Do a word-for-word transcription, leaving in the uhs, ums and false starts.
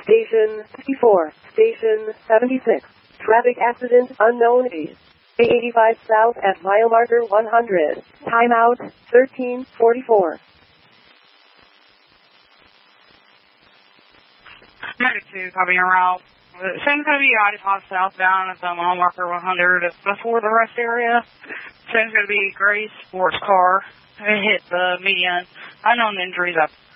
Station fifty-four. Station seventy-six. Traffic accident unknown age. A eighty-five south at mile marker one hundred. Timeout thirteen forty-four. ninety-two, copy your route. Same going to be eighty-five southbound at the mile marker one hundred before the rest area. Same's going to be gray sports car. It hit the median. Unknown injuries up.